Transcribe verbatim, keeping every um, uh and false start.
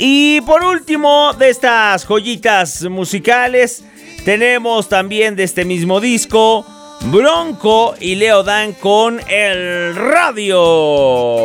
Y por último, de estas joyitas musicales, tenemos también de este mismo disco Bronco y Leo Dan con El Radio.